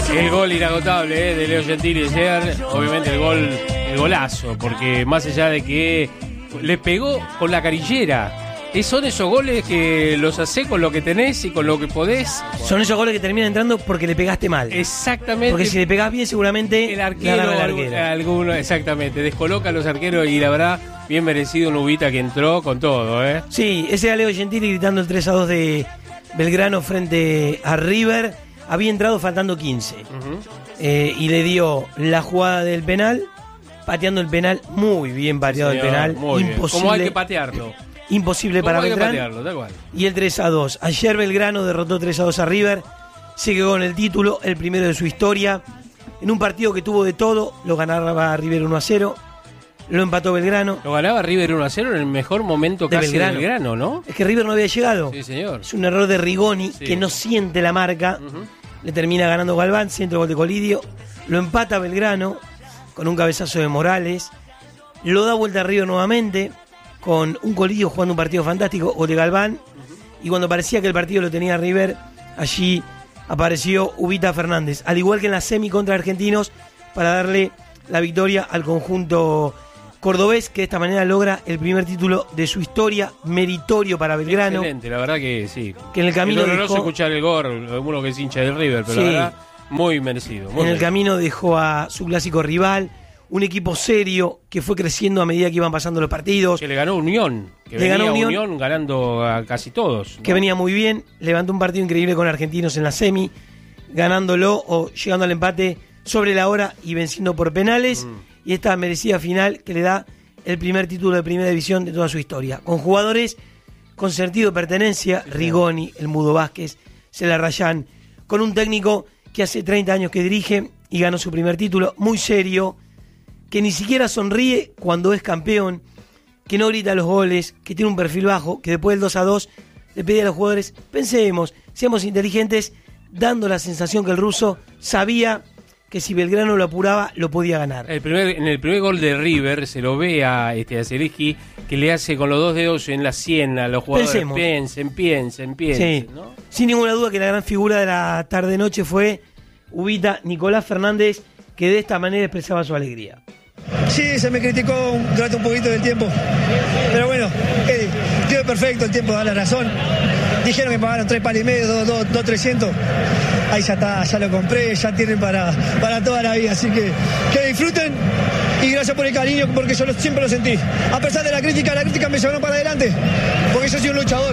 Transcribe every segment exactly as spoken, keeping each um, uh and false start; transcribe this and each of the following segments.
El gol inagotable eh, de Leo Gentili ayer, obviamente el gol, el golazo, porque más allá de que le pegó con la carillera. Son esos goles que los hacés con lo que tenés y con lo que podés. Son esos goles que terminan entrando porque le pegaste mal. Exactamente. Porque si le pegás bien, seguramente el arquero, el arquero. Alguno, exactamente, descoloca a los arqueros y la verdad, bien merecido un Ubita que entró con todo, ¿eh? Sí, ese era Leo Gentili gritando el tres a dos de Belgrano frente a River. Había entrado faltando quince. Uh-huh. eh, y le dio la jugada del penal, pateando el penal, muy bien pateado Señor, el penal. Muy imposible. Bien. Como hay que patearlo. Imposible para Belgrano. Patearlo, da igual. Y el tres a dos. Ayer Belgrano derrotó tres a dos a River. Se quedó con el título, el primero de su historia. En un partido que tuvo de todo, lo ganaba River uno a cero. Lo empató Belgrano. Lo ganaba River uno a cero en el mejor momento de casi Belgrano. de Belgrano, ¿no? Es que River no había llegado. Sí, señor. Es un error de Rigoni, sí. que no siente la marca. Uh-huh. Le termina ganando Galván, centro gol de Colidio. Lo empata Belgrano con un cabezazo de Morales. Lo da vuelta a River nuevamente, con un Colidio jugando un partido fantástico, o de Galván, uh-huh. y cuando parecía que el partido lo tenía River, allí apareció Ubita Fernández, al igual que en la semi contra Argentinos, para darle la victoria al conjunto cordobés, que de esta manera logra el primer título de su historia, meritorio para Belgrano. Excelente, la verdad que sí. Que en el camino no dejó... escuchar el gol, uno que es hincha del River, pero sí. la verdad, muy merecido. Muy en merecido. el camino dejó a su clásico rival, un equipo serio que fue creciendo a medida que iban pasando los partidos. Que le ganó Unión, que le venía ganó Unión, Unión ganando a casi todos, ¿no? Que venía muy bien, levantó un partido increíble con Argentinos en la semi, ganándolo o llegando al empate sobre la hora y venciendo por penales. Mm. Y esta merecida final que le da el primer título de primera división de toda su historia. Con jugadores con sentido de pertenencia, sí, Rigoni, el Mudo Vázquez, Celarrayán, con un técnico que hace treinta años que dirige y ganó su primer título, muy serio, que ni siquiera sonríe cuando es campeón, que no grita los goles, que tiene un perfil bajo, que después del dos a dos le pide a los jugadores, pensemos, seamos inteligentes, dando la sensación que el ruso sabía que si Belgrano lo apuraba, lo podía ganar. El primer, en el primer gol de River se lo ve a, este, a Zielinski, que le hace con los dos dedos en la sien a los jugadores. Pensemos. Piensen, piensen, piensen. Sí. ¿No? Sin ninguna duda que la gran figura de la tarde-noche fue Ubita Nicolás Fernández, que de esta manera expresaba su alegría. Sí, se me criticó durante un poquito del tiempo, pero bueno, el tiempo es perfecto, el tiempo da la razón. Dijeron que pagaron tres palos y medio, dos, dos, dos, trescientos. Ahí ya está, ya lo compré, ya tienen para, para toda la vida, así que que disfruten y gracias por el cariño, porque yo lo, siempre lo sentí. A pesar de la crítica, la crítica me llevaron para adelante, porque yo soy un luchador.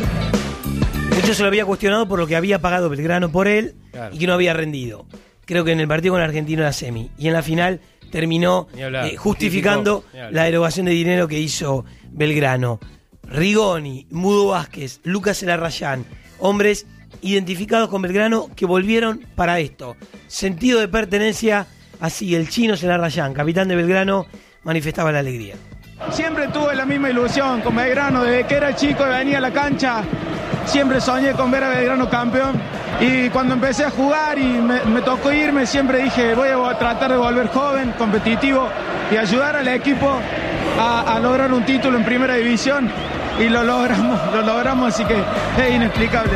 Mucho se lo había cuestionado por lo que había pagado Belgrano por él, claro, y que no había rendido. Creo que en el partido con Argentino era semi, y en la final terminó eh, justificando la derogación de dinero que hizo Belgrano. Rigoni, Mudo Vázquez, Lucas Celarrayán, hombres identificados con Belgrano que volvieron para esto. Sentido de pertenencia, así el chino Celarrayán, capitán de Belgrano, manifestaba la alegría. Siempre tuve la misma ilusión con Belgrano, desde que era chico venía a la cancha, siempre soñé con ver a Belgrano campeón. Y cuando empecé a jugar y me, me tocó irme, siempre dije voy a tratar de volver joven, competitivo y ayudar al equipo a, a lograr un título en primera división. Y lo logramos, lo logramos, así que es inexplicable.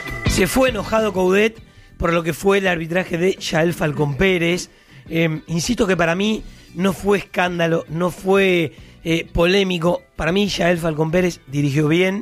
Se fue enojado Coudet por lo que fue el arbitraje de Yael Falcón Pérez. Eh, insisto que para mí no fue escándalo, no fue eh, polémico. Para mí Yael Falcón Pérez dirigió bien.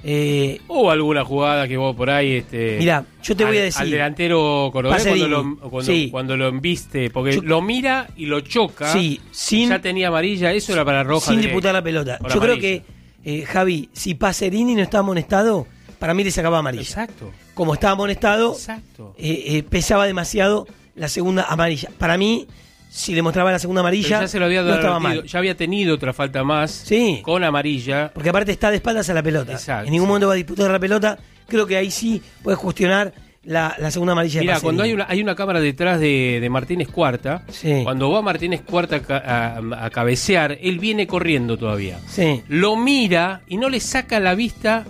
Eh, ¿Hubo alguna jugada que vos por ahí este mira, yo te al, voy a decir al delantero cordobés cuando lo, cuando, sí. cuando lo embiste, porque yo, lo mira y lo choca, sí, sin, ya tenía amarilla, eso era para roja sin directa, disputar la pelota. Yo amarilla. creo que eh, Javi, si Pacerini no estaba amonestado, para mí le sacaba amarilla. Exacto. Como estaba amonestado, Exacto. Eh, eh, pesaba demasiado la segunda amarilla. Para mí, si le mostraba la segunda amarilla, pero ya se lo había no estaba mal. Ya había tenido otra falta más, sí, con amarilla. Porque aparte está de espaldas a la pelota. Exacto. En ningún momento va a disputar la pelota. Creo que ahí sí puedes cuestionar la, la segunda amarilla. Mira, de cuando hay una, hay una cámara detrás de, de Martínez Cuarta, sí, cuando va Martínez Cuarta a, a, a cabecear, él viene corriendo todavía. Sí. Lo mira y no le saca la vista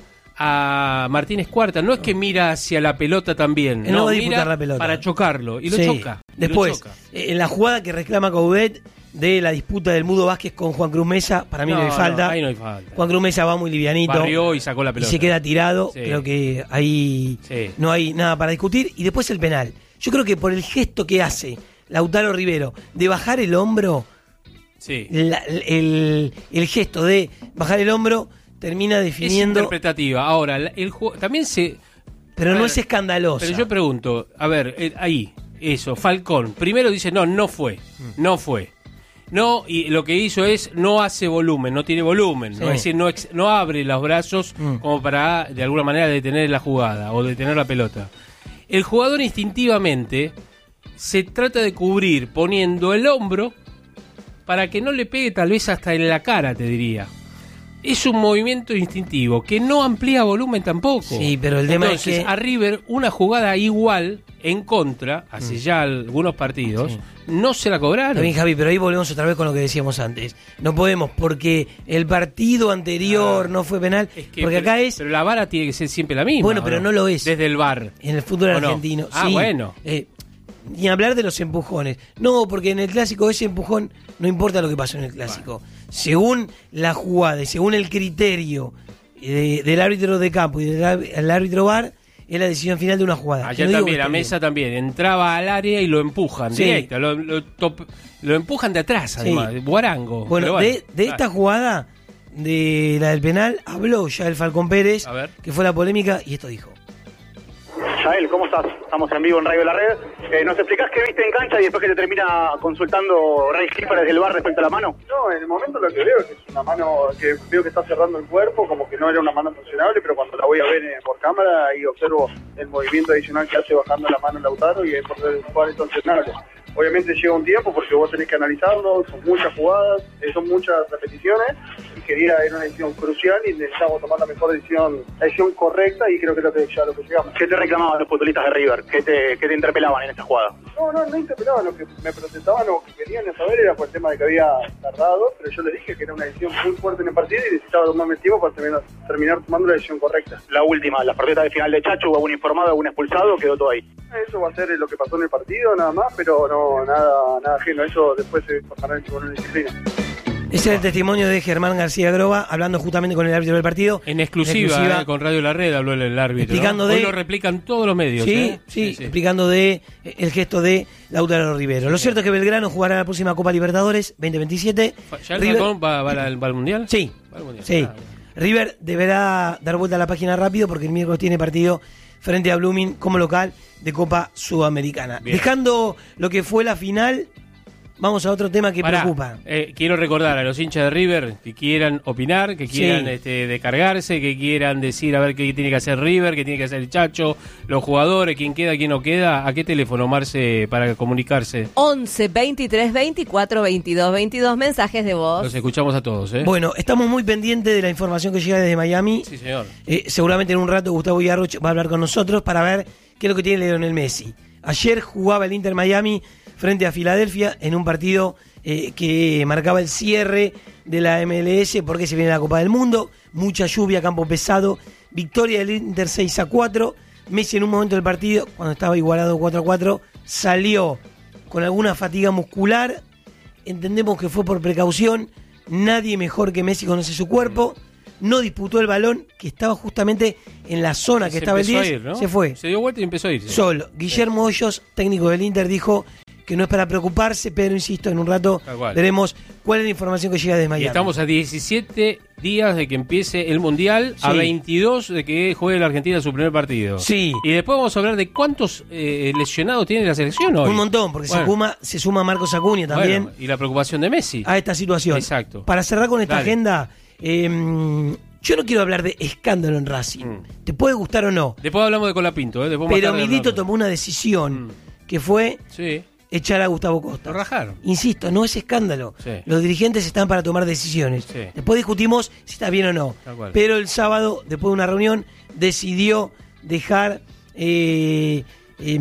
a Martínez Cuarta. No es que mira hacia la pelota también. Él no, no va a mira disputar la pelota para chocarlo. Y lo sí. choca. Y Después, lo choca. en la jugada que reclama Coudet de la disputa del Mudo Vázquez con Juan Cruz Mesa, para mí no, no hay falta. No, ahí no hay falta. Juan Cruz Mesa va muy livianito. Barrió y sacó la pelota. Y se queda tirado. Sí. Creo que ahí sí. no hay nada para discutir. Y después el penal. Yo creo que por el gesto que hace Lautaro Rivero de bajar el hombro, sí. la, el, el gesto de bajar el hombro termina definiendo... Es interpretativa. Ahora, el juego también se... Pero no ver, es escandalosa. Pero yo pregunto, a ver, eh, ahí, eso, Falcón, primero dice, no, no fue, mm. no fue. No, y lo que hizo es, no hace volumen, no tiene volumen, sí. ¿no? Es decir, no, ex, no abre los brazos mm. como para, de alguna manera, detener la jugada o detener la pelota. El jugador instintivamente se trata de cubrir poniendo el hombro para que no le pegue tal vez hasta en la cara, te diría. Es un movimiento instintivo que no amplía volumen tampoco. Sí, pero el tema Entonces, es que... a River una jugada igual en contra, hace mm. ya algunos partidos, sí. no se la cobraron. Está bien, Javi, pero ahí volvemos otra vez con lo que decíamos antes. No podemos, porque el partido anterior ah, no fue penal, es que, porque pero, acá es... Pero la vara tiene que ser siempre la misma. Bueno, pero no, no lo es. Desde el V A R. En el fútbol argentino. No? Ah, sí, bueno. Eh, ni hablar de los empujones. No, porque en el clásico ese empujón no importa lo que pasó en el clásico. Bueno. Según la jugada y según el criterio de, del árbitro de campo y del, del árbitro V A R, es la decisión final de una jugada. Ayer no también, la mesa bien. también. Entraba al área y lo empujan sí. directo. Lo, lo, top, lo empujan de atrás, además. Sí. Guarango. Bueno, bueno, de, de esta jugada, de la del penal, habló ya el Falcón Pérez, que fue la polémica, y esto dijo. Yael, ¿cómo estás? Estamos en vivo en Radio La Red. Eh, ¿Nos explicás qué viste en cancha y después que te termina consultando Ray Schiffer desde el V A R respecto a la mano? No, en el momento lo que veo es que es una mano que veo que está cerrando el cuerpo, como que no era una mano funcionable, pero cuando la voy a ver eh, por cámara ahí observo el movimiento adicional que hace bajando la mano en Lautaro y es por el cual es sancionable. Obviamente lleva un tiempo porque vos tenés que analizarlo, son muchas jugadas, eh, son muchas repeticiones y quería era una decisión crucial y necesitamos tomar la mejor decisión, la decisión correcta y creo que es lo que ya lo que llegamos. ¿Qué te reclamaban los futbolistas de River? ¿Qué te, qué te interpelaban en esta jugada? No, no, no interpelaban, lo que me protestaban o que querían saber era por el tema de que había tardado, pero yo les dije que era una decisión muy fuerte en el partido y necesitaba tomarme el tiempo para terminar, terminar tomando la decisión correcta. La última, la protesta de final de Chacho, ¿hubo algún informado, algún expulsado? ¿Quedó todo ahí? Eso va a ser lo que pasó en el partido, nada más, pero no, nada, nada ajeno. Eso después se pasará en una disciplina. Ese es el testimonio de Germán García Groba, hablando justamente con el árbitro del partido. En exclusiva, en exclusiva. Eh, con Radio La Red habló el árbitro. Explicando ¿no? de, Hoy lo replican todos los medios. Sí, ¿eh? sí, sí, sí, explicando de el gesto de Lautaro Rivero. Lo cierto es que Belgrano jugará la próxima Copa Libertadores veinte veintisiete. ¿Ya el River va, va, al, va al Mundial? Sí, va al mundial. sí. Ah, River deberá dar vuelta a la página rápido porque el miércoles tiene partido frente a Blooming como local de Copa Sudamericana. Bien. Dejando lo que fue la final, vamos a otro tema que Pará, preocupa. Eh, quiero recordar a los hinchas de River que quieran opinar, que quieran sí. este, descargarse, que quieran decir a ver qué tiene que hacer River, qué tiene que hacer el Chacho, los jugadores, quién queda, quién no queda. ¿A qué teléfono, Marce, para comunicarse? once, veintitrés, veinticuatro, veintidós, veintidós mensajes de voz. Los escuchamos a todos, ¿eh? Bueno, estamos muy pendientes de la información que llega desde Miami. Sí, señor. Eh, seguramente en un rato Gustavo Yarroch va a hablar con nosotros para ver qué es lo que tiene Lionel Messi. Ayer jugaba el Inter Miami frente a Filadelfia en un partido eh, que marcaba el cierre de la M L S porque se viene la Copa del Mundo, mucha lluvia, campo pesado, victoria del Inter seis a cuatro. Messi en un momento del partido, cuando estaba igualado cuatro a cuatro, salió con alguna fatiga muscular. Entendemos que fue por precaución, nadie mejor que Messi conoce su cuerpo. No disputó el balón, que estaba justamente en la zona que se estaba el diez, ir, ¿no? se fue. Se dio vuelta y empezó a irse. Solo. Guillermo Hoyos, técnico del Inter, dijo que no es para preocuparse, pero insisto, en un rato veremos cuál es la información que llega de Miami. Y estamos a diecisiete días de que empiece el Mundial, sí. a veintidós de que juegue la Argentina su primer partido. Sí. Y después vamos a hablar de cuántos eh, lesionados tiene la selección hoy. Un montón, porque bueno. se, suma, se suma Marcos Acuña también. Bueno, y la preocupación de Messi. A esta situación. Exacto. Para cerrar con esta Dale. agenda... Eh, yo no quiero hablar de escándalo en Racing. Mm. Te puede gustar o no. Después hablamos de Colapinto. ¿eh? Después Pero Milito tomó una decisión mm. que fue sí. echar a Gustavo Costa. Lo rajaron. Insisto, no es escándalo. Sí. Los dirigentes están para tomar decisiones. Sí. Después discutimos si está bien o no. Pero el sábado, después de una reunión, decidió dejar... Eh, Eh,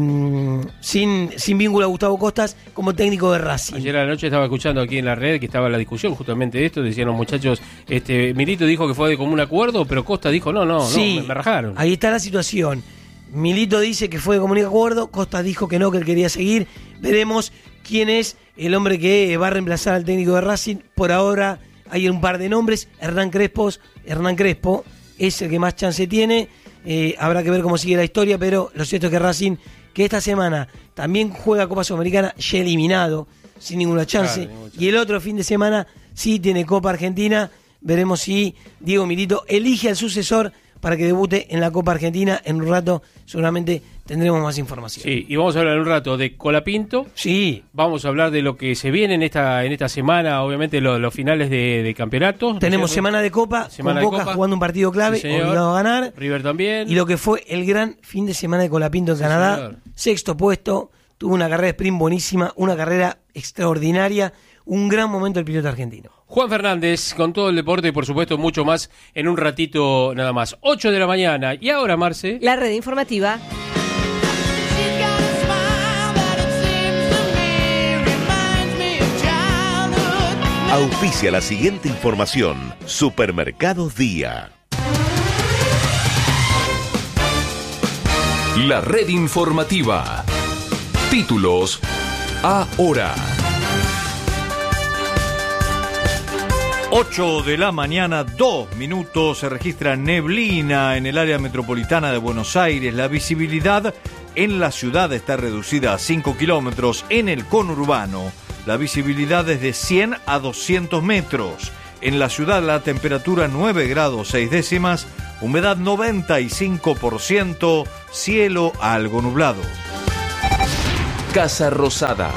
sin, sin vínculo a Gustavo Costas como técnico de Racing. Ayer a la noche estaba escuchando aquí en la red que estaba la discusión justamente de esto, decían los muchachos, este Milito dijo que fue de común acuerdo, pero Costa dijo no, no, sí, no, me, me rajaron. Ahí está la situación. Milito dice que fue de común acuerdo, Costas dijo que no, que él quería seguir. Veremos quién es el hombre que va a reemplazar al técnico de Racing. Por ahora hay un par de nombres. Hernán Crespo, Hernán Crespo es el que más chance tiene. Eh, habrá que ver cómo sigue la historia, pero lo cierto es que Racing, que esta semana también juega Copa Sudamericana ya eliminado, sin ninguna chance. Claro, ninguna chance. Y el otro fin de semana sí tiene Copa Argentina. Veremos si Diego Milito elige al sucesor para que debute en la Copa Argentina. En un rato seguramente tendremos más información. Sí, y vamos a hablar en un rato de Colapinto. Sí. Vamos a hablar de lo que se viene en esta en esta semana, obviamente lo- los finales de, de campeonato. Tenemos ¿no es cierto? semana de Copa, Semana con de Boca Copa. jugando un partido clave, Sí, señor. obligado a ganar. River también. Y lo que fue el gran fin de semana de Colapinto en Sí, Canadá, señor. sexto puesto, tuvo una carrera de sprint buenísima, una carrera extraordinaria, un gran momento del piloto argentino. Juan Fernández, con todo el deporte y por supuesto mucho más en un ratito nada más. ocho de la mañana. Y ahora, Marce. La red informativa. Auspicia la siguiente información. Supermercados Día. La red informativa. Títulos ahora. ocho de la mañana, dos minutos, se registra neblina en el área metropolitana de Buenos Aires. La visibilidad en la ciudad está reducida a cinco kilómetros. En el conurbano, la visibilidad es de cien a doscientos metros. En la ciudad, la temperatura nueve grados seis décimas, humedad noventa y cinco por ciento, cielo algo nublado. Casa Rosada.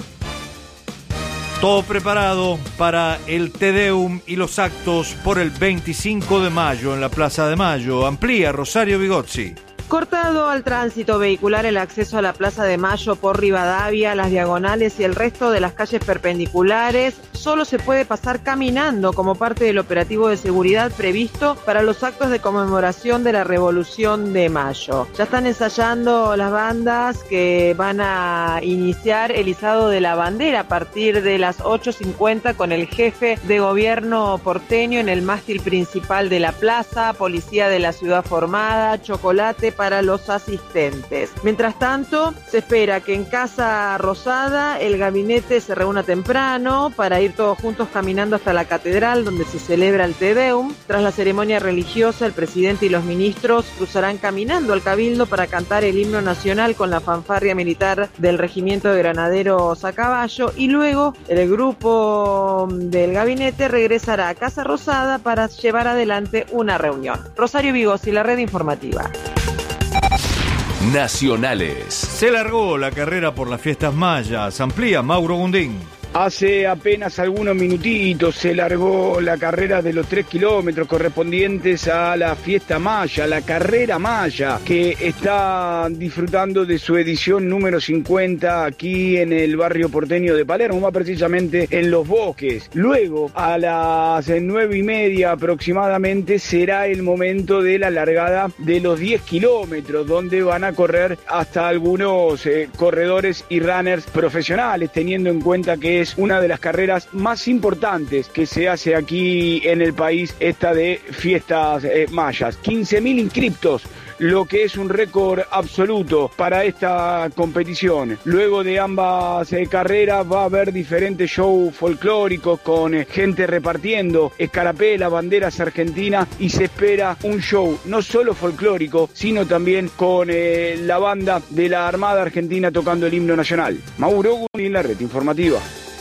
Todo preparado para el Te Deum y los actos por el veinticinco de mayo en la Plaza de Mayo. Amplía Rosario Bigozzi. Cortado al tránsito vehicular el acceso a la Plaza de Mayo por Rivadavia, las diagonales y el resto de las calles perpendiculares. Solo se puede pasar caminando como parte del operativo de seguridad previsto para los actos de conmemoración de la Revolución de Mayo. Ya están ensayando las bandas que van a iniciar el izado de la bandera a partir de las ocho cincuenta con el jefe de gobierno porteño en el mástil principal de la plaza, policía de la ciudad formada, chocolate para los asistentes. Mientras tanto, se espera que en Casa Rosada el gabinete se reúna temprano para ir todos juntos caminando hasta la catedral donde se celebra el Te Deum. Tras la ceremonia religiosa, el presidente y los ministros cruzarán caminando al cabildo para cantar el himno nacional con la fanfarria militar del regimiento de granaderos a caballo, y luego el grupo del gabinete regresará a Casa Rosada para llevar adelante una reunión. Rosario Vigossi, la red informativa. Nacionales. Se largó la carrera por las fiestas mayas. Amplía Mauro Gundín. Hace apenas algunos minutitos se largó la carrera de los tres kilómetros correspondientes a la fiesta maya, la carrera maya, que está disfrutando de su edición número cincuenta aquí en el barrio porteño de Palermo, más precisamente en Los Bosques. Luego, a las nueve y media aproximadamente, será el momento de la largada de los diez kilómetros, donde van a correr hasta algunos eh, corredores y runners profesionales, teniendo en cuenta que es una de las carreras más importantes que se hace aquí en el país, esta de fiestas eh, mayas. quince mil inscriptos, lo que es un récord absoluto para esta competición. Luego de ambas eh, carreras va a haber diferentes shows folclóricos con eh, gente repartiendo escarapela, banderas argentinas, y se espera un show no solo folclórico, sino también con eh, la banda de la Armada Argentina tocando el himno nacional. Mauro Gundín, la red informativa.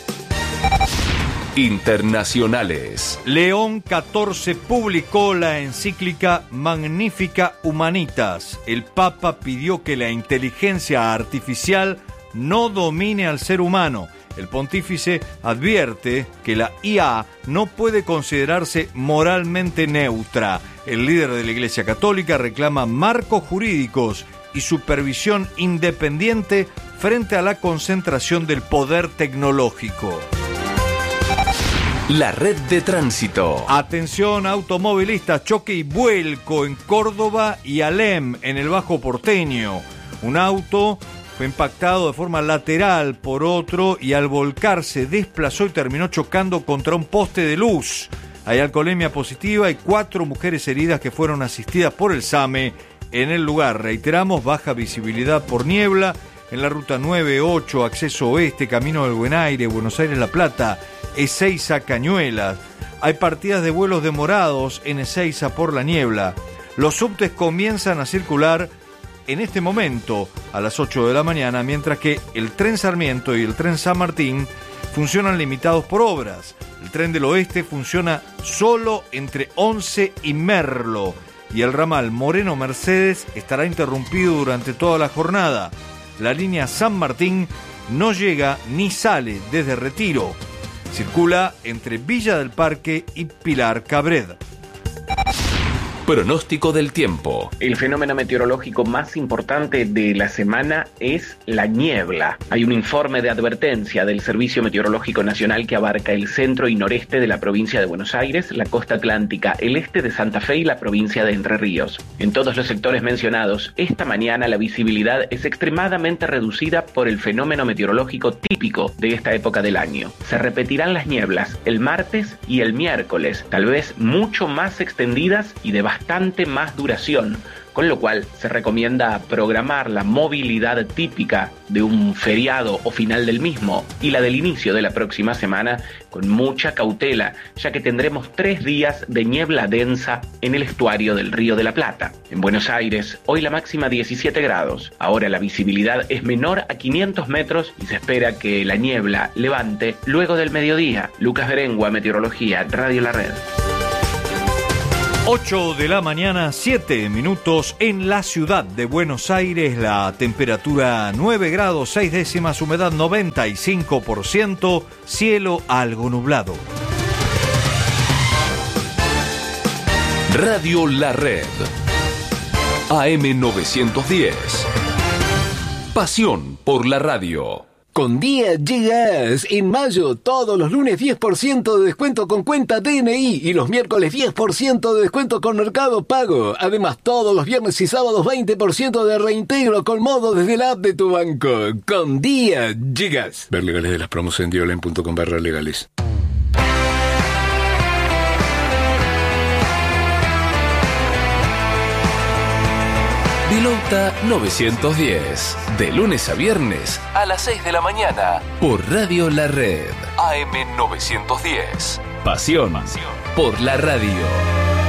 Internacionales. León catorce publicó la encíclica Magnifica Humanitas. El Papa pidió que la inteligencia artificial no domine al ser humano. El pontífice advierte que la I A no puede considerarse moralmente neutra. El líder de la Iglesia Católica reclama marcos jurídicos y supervisión independiente frente a la concentración del poder tecnológico. La red de tránsito. Atención automovilistas, choque y vuelco en Córdoba y Alem, en el Bajo Porteño. Un auto fue impactado de forma lateral por otro y al volcarse desplazó y terminó chocando contra un poste de luz. Hay alcoholemia positiva y cuatro mujeres heridas que fueron asistidas por el SAME en el lugar. Reiteramos, baja visibilidad por niebla en la ruta nueve ocho, acceso oeste, camino del Buen Aire, Buenos Aires-La Plata, Ezeiza Cañuelas. Hay partidas de vuelos demorados en Ezeiza por la niebla. Los subtes comienzan a circular en este momento a las ocho de la mañana, mientras que el tren Sarmiento y el tren San Martín funcionan limitados por obras. El tren del oeste funciona solo entre Once y Merlo, y el ramal Moreno-Mercedes estará interrumpido durante toda la jornada. La línea San Martín no llega ni sale desde Retiro. Circula entre Villa del Parque y Pilar Cabred. Pronóstico del tiempo. El fenómeno meteorológico más importante de la semana es la niebla. Hay un informe de advertencia del Servicio Meteorológico Nacional que abarca el centro y noreste de la provincia de Buenos Aires, la costa atlántica, el este de Santa Fe y la provincia de Entre Ríos. En todos los sectores mencionados, esta mañana la visibilidad es extremadamente reducida por el fenómeno meteorológico típico de esta época del año. Se repetirán las nieblas el martes y el miércoles, tal vez mucho más extendidas y de bastante más duración, con lo cual se recomienda programar la movilidad típica de un feriado o final del mismo y la del inicio de la próxima semana con mucha cautela, ya que tendremos tres días de niebla densa en el estuario del Río de la Plata. En Buenos Aires, hoy la máxima diecisiete grados, ahora la visibilidad es menor a quinientos metros y se espera que la niebla levante luego del mediodía. Lucas Berengua, Meteorología, Radio La Red. ocho de la mañana, siete minutos en la ciudad de Buenos Aires, la temperatura nueve grados, seis décimas, humedad noventa y cinco por ciento, cielo algo nublado. Radio La Red, A M novecientos diez. Pasión por la radio. Con Día Llegas, en mayo, todos los lunes diez por ciento de descuento con cuenta D N I y los miércoles diez por ciento de descuento con Mercado Pago. Además, todos los viernes y sábados veinte por ciento de reintegro con modo desde la app de tu banco. Con Día Llegas. Ver legales de las promos en diolen punto com barra legales. Pilota novecientos diez, de lunes a viernes a las seis de la mañana por Radio La Red. A M novecientos diez. Pasión por la radio.